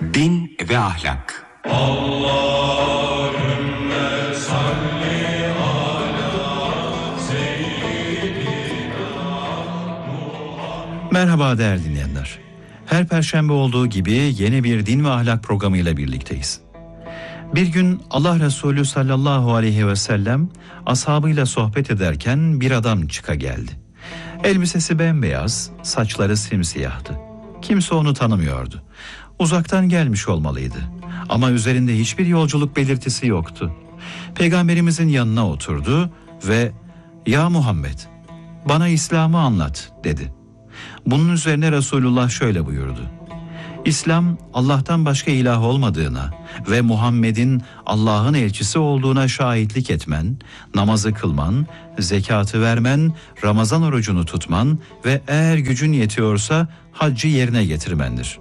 Din ve ahlak. Allahümme salli ala seyyidina Muhammed. Merhaba değerli dinleyenler. Her perşembe olduğu gibi yeni bir din ve ahlak programıyla birlikteyiz. Bir gün Allah Resulü sallallahu aleyhi ve sellem ashabıyla sohbet ederken bir adam çıka geldi. Elbisesi bembeyaz, saçları simsiyahtı. Kimse onu tanımıyordu. Uzaktan gelmiş olmalıydı. Ama üzerinde hiçbir yolculuk belirtisi yoktu. Peygamberimizin yanına oturdu ve "Ya Muhammed, bana İslam'ı anlat" dedi. Bunun üzerine Resulullah şöyle buyurdu: İslam, Allah'tan başka ilah olmadığına ve Muhammed'in Allah'ın elçisi olduğuna şahitlik etmen, namazı kılman, zekatı vermen, Ramazan orucunu tutman ve eğer gücün yetiyorsa haccı yerine getirmendir.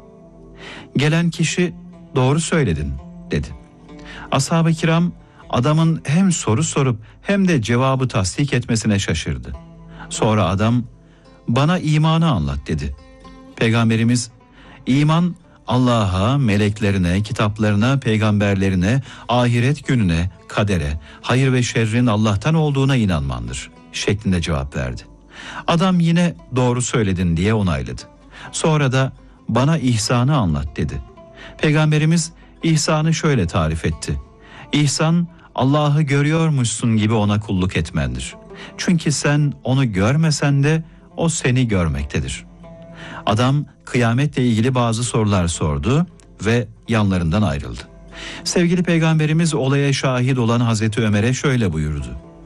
Gelen kişi "Doğru söyledin" dedi. Ashab-ı kiram adamın hem soru sorup hem de cevabı tasdik etmesine şaşırdı. Sonra adam "Bana imanı anlat" dedi. Peygamberimiz "İman, Allah'a, meleklerine, kitaplarına, peygamberlerine, ahiret gününe, kadere, hayır ve şerrin Allah'tan olduğuna inanmandır" şeklinde cevap verdi. Adam yine "Doğru söyledin" diye onayladı. Sonra da "Bana ihsanı anlat" dedi. Peygamberimiz ihsanı şöyle tarif etti: İhsan, Allah'ı görüyormuşsun gibi ona kulluk etmendir. Çünkü sen onu görmesen de o seni görmektedir. Adam kıyametle ilgili bazı sorular sordu ve yanlarından ayrıldı. Sevgili Peygamberimiz olaya şahit olan Hazreti Ömer'e şöyle buyurdu: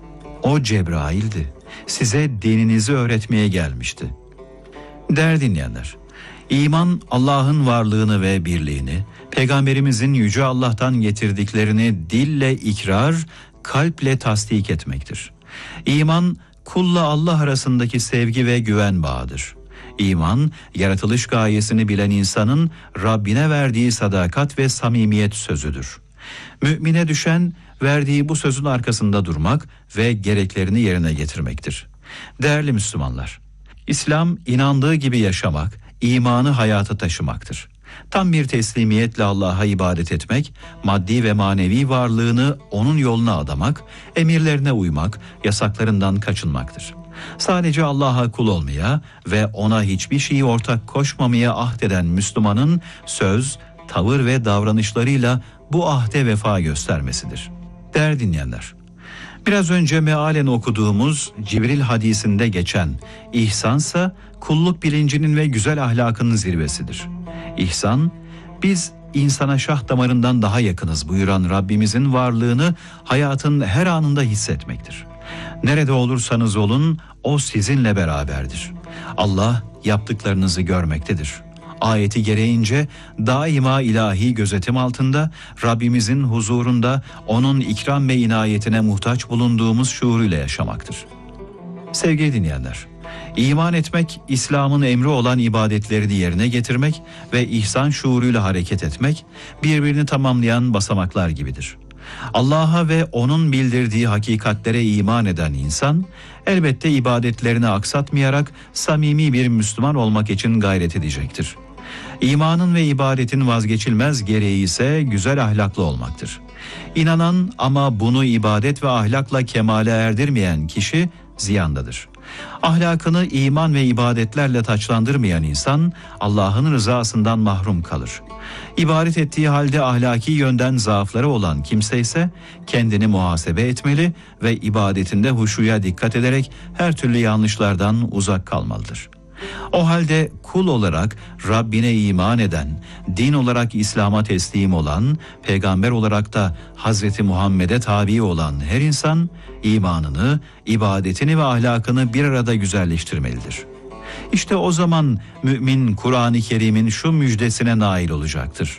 "O Cebrail'di. Size dininizi öğretmeye gelmişti." Değerli dinleyenler, İman, Allah'ın varlığını ve birliğini, Peygamberimizin Yüce Allah'tan getirdiklerini dille ikrar, kalple tasdik etmektir. İman, kulla Allah arasındaki sevgi ve güven bağıdır. İman, yaratılış gayesini bilen insanın Rabbine verdiği sadakat ve samimiyet sözüdür. Mümine düşen, verdiği bu sözün arkasında durmak ve gereklerini yerine getirmektir. Değerli Müslümanlar, İslam inandığı gibi yaşamak, imanı hayata taşımaktır. Tam bir teslimiyetle Allah'a ibadet etmek, maddi ve manevi varlığını onun yoluna adamak, emirlerine uymak, yasaklarından kaçınmaktır. Sadece Allah'a kul olmaya ve ona hiçbir şeyi ortak koşmamaya ahdeden Müslümanın söz, tavır ve davranışlarıyla bu ahde vefa göstermesidir. Değerli dinleyenler, biraz önce mealen okuduğumuz Cibril hadisinde geçen ihsansa kulluk bilincinin ve güzel ahlakının zirvesidir. İhsan, biz insana şah damarından daha yakınız buyuran Rabbimizin varlığını hayatın her anında hissetmektir. Nerede olursanız olun o sizinle beraberdir. Allah yaptıklarınızı görmektedir. Ayeti gereğince daima ilahi gözetim altında, Rabbimizin huzurunda onun ikram ve inayetine muhtaç bulunduğumuz şuuruyla yaşamaktır. Sevgili dinleyenler, iman etmek, İslam'ın emri olan ibadetlerini yerine getirmek ve ihsan şuuruyla hareket etmek, birbirini tamamlayan basamaklar gibidir. Allah'a ve onun bildirdiği hakikatlere iman eden insan, elbette ibadetlerini aksatmayarak samimi bir Müslüman olmak için gayret edecektir. İmanın ve ibadetin vazgeçilmez gereği ise güzel ahlaklı olmaktır. İnanan ama bunu ibadet ve ahlakla kemale erdirmeyen kişi ziyandadır. Ahlakını iman ve ibadetlerle taçlandırmayan insan Allah'ın rızasından mahrum kalır. İbadet ettiği halde ahlaki yönden zaafları olan kimse ise kendini muhasebe etmeli ve ibadetinde huşuya dikkat ederek her türlü yanlışlardan uzak kalmalıdır. O halde kul olarak Rabbine iman eden, din olarak İslam'a teslim olan, peygamber olarak da Hazreti Muhammed'e tabi olan her insan imanını, ibadetini ve ahlakını bir arada güzelleştirmelidir. İşte o zaman mümin Kur'an-ı Kerim'in şu müjdesine nail olacaktır: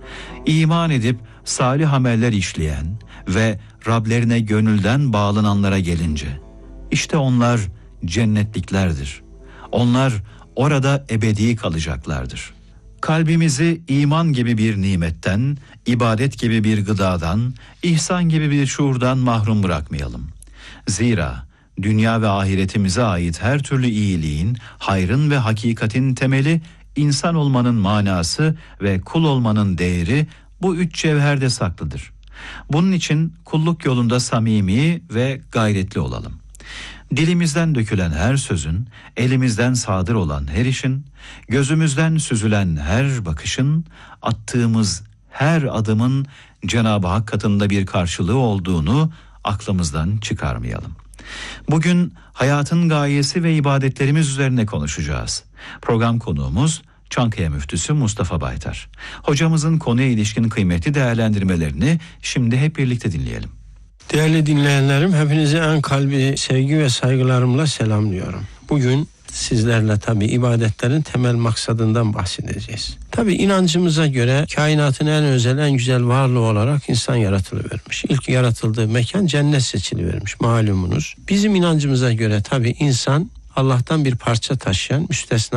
İman edip salih ameller işleyen ve Rablerine gönülden bağlananlara gelince, işte onlar cennetliklerdir. Onlar orada ebedi kalacaklardır. Kalbimizi iman gibi bir nimetten, ibadet gibi bir gıdadan, ihsan gibi bir şuurdan mahrum bırakmayalım. Zira dünya ve ahiretimize ait her türlü iyiliğin, hayrın ve hakikatin temeli insan olmanın manası ve kul olmanın değeri bu 3 cevherde saklıdır. Bunun için kulluk yolunda samimi ve gayretli olalım. Dilimizden dökülen her sözün, elimizden sadır olan her işin, gözümüzden süzülen her bakışın, attığımız her adımın Cenab-ı Hak katında bir karşılığı olduğunu aklımızdan çıkarmayalım. Bugün hayatın gayesi ve ibadetlerimiz üzerine konuşacağız. Program konuğumuz Çankaya Müftüsü Mustafa Baytar. Hocamızın konuya ilişkin kıymetli değerlendirmelerini şimdi hep birlikte dinleyelim. Değerli dinleyenlerim, hepinizi en kalbi sevgi ve saygılarımla selamlıyorum. Bugün sizlerle tabii ibadetlerin temel maksadından bahsedeceğiz. Tabii inancımıza göre kainatın en özel, en güzel varlığı olarak insan yaratılıvermiş. İlk yaratıldığı mekan cennet seçilivermiş malumunuz. Bizim inancımıza göre tabii insan Allah'tan bir parça taşıyan müstesna